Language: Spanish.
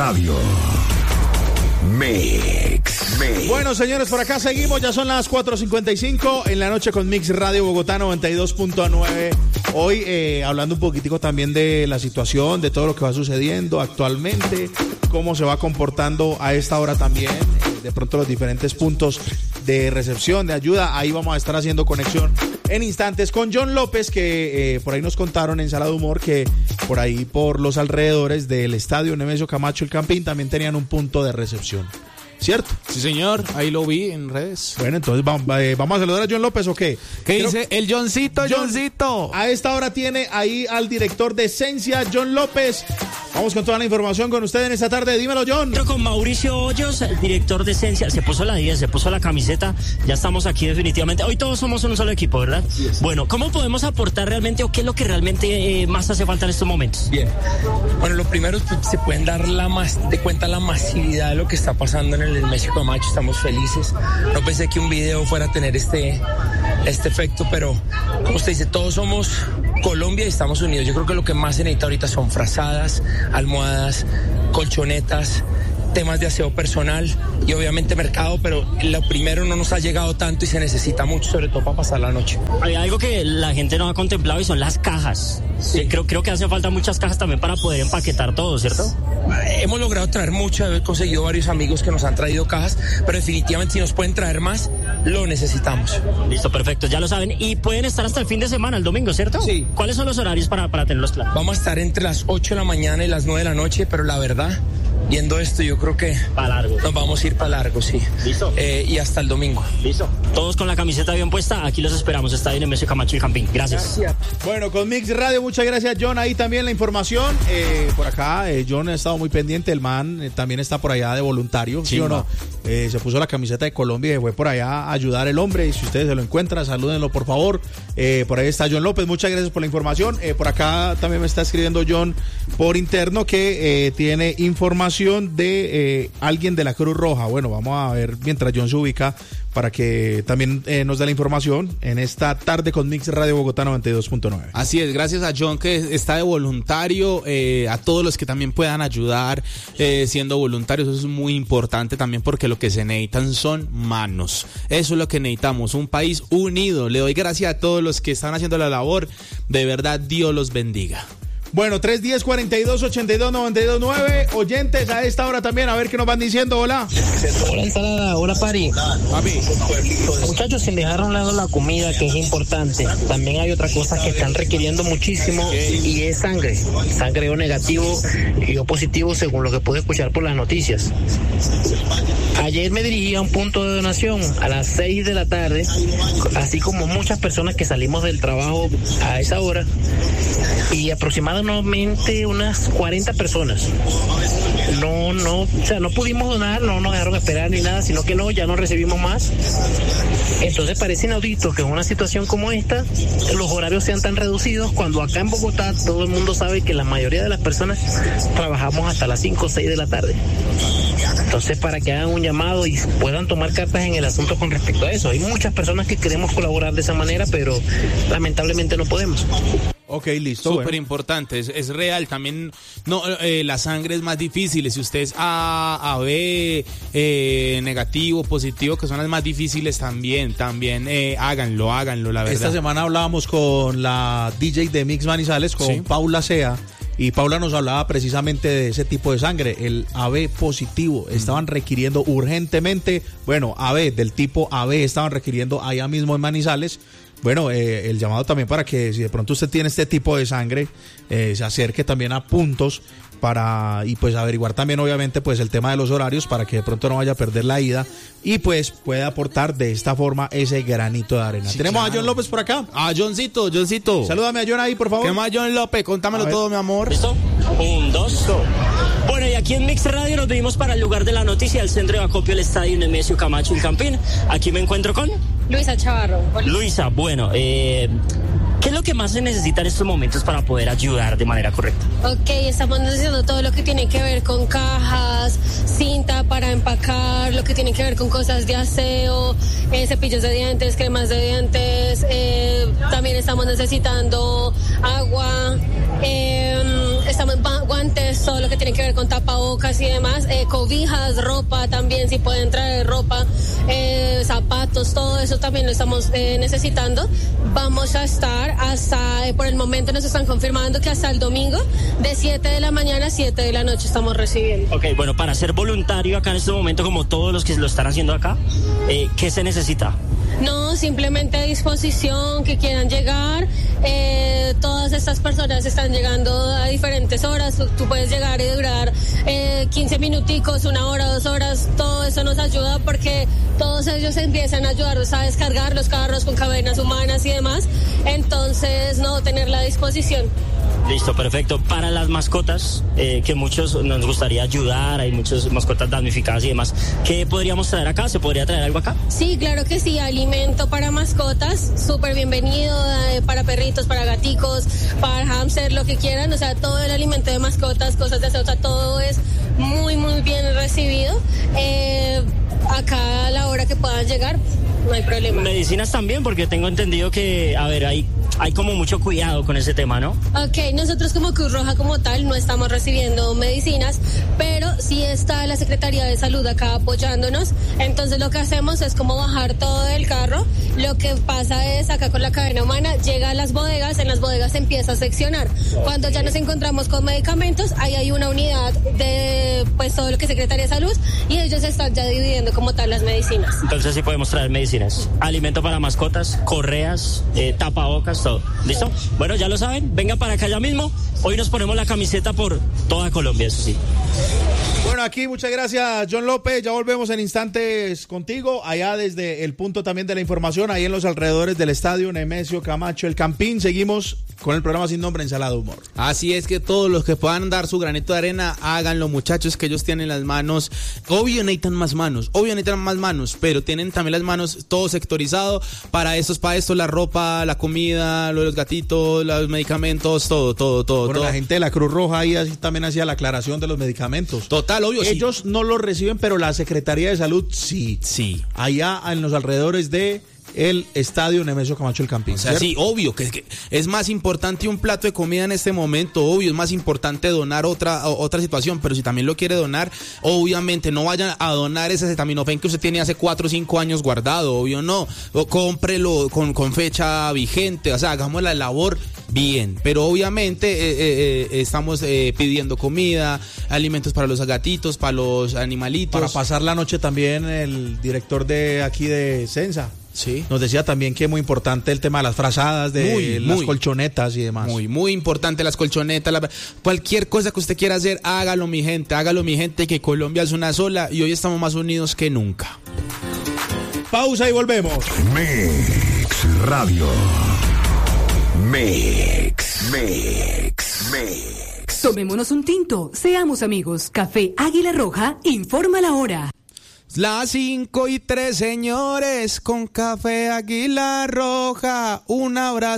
Radio. Mix. Bueno, señores, por acá seguimos. Ya son las 4:55 en la noche con Mix Radio Bogotá 92.9. Hoy hablando un poquitico también de la situación, de todo lo que va sucediendo actualmente, cómo se va comportando a esta hora también, de pronto los diferentes puntos de recepción, de ayuda. Ahí vamos a estar haciendo conexión en instantes con John López, que por ahí nos contaron en Sala de Humor que por ahí, por los alrededores del estadio Nemesio Camacho El Campín, también tenían un punto de recepción. ¿Cierto? Sí, señor. Ahí lo vi en redes. Bueno, entonces vamos a saludar a John López, ¿o qué? ¿Qué dice el Johncito? Johncito. A esta hora tiene ahí al director de Esencia, John López. Vamos con toda la información con usted en esta tarde. Dímelo, John. Con Mauricio Hoyos, el director de Esencia. Se puso la 10, se puso la camiseta. Ya estamos aquí definitivamente. Hoy todos somos un solo equipo, ¿verdad? Bueno, ¿cómo podemos aportar realmente o qué es lo que realmente más hace falta en estos momentos? Bien. Bueno, lo primero, se pueden dar la masividad de lo que está pasando en el Nemesio Camacho. Estamos felices. No pensé que un video fuera a tener este efecto, pero como usted dice, todos somos Colombia y estamos unidos. Yo creo que lo que más se necesita ahorita son frazadas, almohadas, colchonetas, temas de aseo personal y obviamente mercado, pero lo primero no nos ha llegado tanto y se necesita mucho, sobre todo para pasar la noche. Hay algo que la gente no ha contemplado y son las cajas. Sí. Creo que hace falta muchas cajas también para poder empaquetar todo, ¿cierto? Hemos logrado traer mucho, he conseguido varios amigos que nos han traído cajas, pero definitivamente si nos pueden traer más, lo necesitamos. Listo, perfecto, ya lo saben. Y pueden estar hasta el fin de semana, el domingo, ¿cierto? Sí. ¿Cuáles son los horarios para tenerlos claros? Vamos a estar entre las 8 de la mañana y las 9 de la noche, pero la verdad, viendo esto, yo creo que para largo. Nos vamos a ir para largo, sí. Listo. Y hasta el domingo. Listo. Todos con la camiseta bien puesta, aquí los esperamos. Está en Nemesio Camacho El Campín. Gracias. Bueno, con Mix Radio, muchas gracias, John. Ahí también la información. Por acá, John ha estado muy pendiente. El man también está por allá de voluntario, ¿sí o no? Se puso la camiseta de Colombia y fue por allá a ayudar el hombre. Y si ustedes se lo encuentran, salúdenlo, por favor. Por ahí está John López. Muchas gracias por la información. Por acá también me está escribiendo John por interno que tiene información de alguien de la Cruz Roja. Bueno, vamos a ver mientras John se ubica para que también nos dé la información en esta tarde con Mix Radio Bogotá 92.9. Así es, gracias a John que está de voluntario, a todos los que también puedan ayudar siendo voluntarios. Eso es muy importante también porque lo que se necesitan son manos. Eso es lo que necesitamos, un país unido. Le doy gracias a todos los que están haciendo la labor. De verdad, Dios los bendiga. Bueno, 310-42-82-92-9. Oyentes a esta hora también, a ver qué nos van diciendo. Hola. Hola, ensalada. Hola, Pari. Papi. Muchachos, sin dejar a un lado la comida, que es importante, también hay otra cosa que están requiriendo muchísimo y es sangre. Sangre O negativo y O positivo, según lo que pude escuchar por las noticias. Ayer me dirigí a un punto de donación a las 6 de la tarde, así como muchas personas que salimos del trabajo a esa hora, y aproximadamente unas 40 personas. O sea, no pudimos donar, no nos dejaron esperar ni nada, sino que ya no recibimos más. Entonces parece inaudito que en una situación como esta los horarios sean tan reducidos, cuando acá en Bogotá todo el mundo sabe que la mayoría de las personas trabajamos hasta las 5 o 6 de la tarde. Entonces, para que hagan un llamado y puedan tomar cartas en el asunto con respecto a eso. Hay muchas personas que queremos colaborar de esa manera, pero lamentablemente no podemos. Ok, listo. Súper importante, es real. También la sangre es más difícil. Si usted es A, B, negativo, positivo, que son las más difíciles también háganlo, la verdad. Esta semana hablábamos con la DJ de Mix Manizales, con Paula Sea, y Paula nos hablaba precisamente de ese tipo de sangre, el AB positivo. Estaban requiriendo urgentemente, AB, del tipo AB, estaban requiriendo allá mismo en Manizales. Bueno, el llamado también para que si de pronto usted tiene este tipo de sangre, se acerque también a puntos y pues averiguar también obviamente pues el tema de los horarios para que de pronto no vaya a perder la ida y pues pueda aportar de esta forma ese granito de arena. Tenemos a John López por acá. Johncito. Salúdame a John ahí, por favor. ¿Qué más, John López? Contámelo todo, mi amor. ¿Listo? 1, 2. Bueno, y aquí en Mix Radio nos venimos para el lugar de la noticia, el centro de acopio del estadio Nemesio Camacho El Campín. Aquí me encuentro con Luisa Chavarro. Luisa, bueno, ¿qué es lo que más se necesita en estos momentos para poder ayudar de manera correcta? Ok, estamos necesitando todo lo que tiene que ver con cajas, cinta para empacar, acercar lo que tiene que ver con cosas de aseo, cepillos de dientes, cremas de dientes, también estamos necesitando agua, estamos guantes, todo lo que tiene que ver con tapabocas y demás, cobijas, ropa también, si pueden traer ropa, zapatos, todo eso también lo estamos necesitando. Vamos a estar hasta, por el momento nos están confirmando que hasta el domingo de 7 de la mañana a 7 de la noche estamos recibiendo. Ok, bueno, para ser voluntario acá en este momento, como todos los que lo están haciendo acá, ¿qué se necesita? No, simplemente disposición, que quieran llegar. Todas estas personas están llegando a diferentes horas. Tú puedes llegar y durar 15 minuticos, 1 hora, 2 horas. Todo eso nos ayuda porque todos ellos empiezan a ayudarnos a descargar los carros con cadenas humanas y demás. Entonces, no, tener la disposición. Listo, perfecto. Para las mascotas, que muchos nos gustaría ayudar, hay muchas mascotas damnificadas y demás, ¿qué podríamos traer acá? ¿Se podría traer algo acá? Sí, claro que sí, alimento para mascotas, súper bienvenido, para perritos, para gaticos, para hámster, lo que quieran, o sea, todo el alimento de mascotas, cosas de aseo, o sea, todo es muy, muy bien recibido. Acá a la hora que puedan llegar, no hay problema. Medicinas también, porque tengo entendido que, a ver, hay como mucho cuidado con ese tema, ¿no? Ok, nosotros como Cruz Roja como tal no estamos recibiendo medicinas, pero sí está la Secretaría de Salud acá apoyándonos. Entonces lo que hacemos es como bajar todo del carro. Lo que pasa es acá con la cadena humana, llega a las bodegas, en las bodegas se empieza a seccionar. Cuando ya nos encontramos con medicamentos, ahí hay una unidad de pues todo lo que es Secretaría de Salud y ellos están ya dividiendo como tal las medicinas. Entonces sí podemos traer medicinas, alimento para mascotas, correas, tapabocas, todo. ¿Listo? Bueno, ya lo saben, venga para acá ya mismo. Hoy nos ponemos la camiseta por toda Colombia, eso sí. Bueno, aquí muchas gracias, John López. Ya volvemos en instantes contigo, allá desde el punto también de la información, ahí en los alrededores del estadio Nemesio Camacho, el Campín. Seguimos con el programa Sin Nombre, Ensalada de Humor. Así es, que todos los que puedan dar su granito de arena, háganlo, muchachos, que ellos tienen las manos. Obvio necesitan más manos, pero tienen también las manos todo sectorizado para esto, la ropa, la comida, los gatitos, los medicamentos, todo. Bueno, todo. la gente de la Cruz Roja ahí también hacía la aclaración de los medicamentos. Total, obvio. Ellos sí. no los reciben, pero la Secretaría de Salud sí. Sí. Allá en los alrededores de el estadio Nemesio Camacho, el Campín. O sea, sí, obvio que es más importante un plato de comida en este momento, obvio, es más importante donar otra situación, pero si también lo quiere donar, obviamente no vayan a donar ese acetaminofén que usted tiene hace 4 o 5 años guardado, obvio no, o cómprelo con fecha vigente, o sea, hagamos la labor bien, pero obviamente estamos pidiendo comida, alimentos para los gatitos, para los animalitos. Para pasar la noche también el director de aquí de Sensa. Sí. Nos decía también que es muy importante el tema de las frazadas, de las colchonetas y demás. Muy importante las colchonetas, cualquier cosa que usted quiera hacer, hágalo mi gente, que Colombia es una sola y hoy estamos más unidos que nunca. Pausa y volvemos. Mix Radio. Mix. Tomémonos un tinto, seamos amigos. Café Águila Roja informa la hora. Las 5:03, señores, con Café Águila Roja. Un abrazo.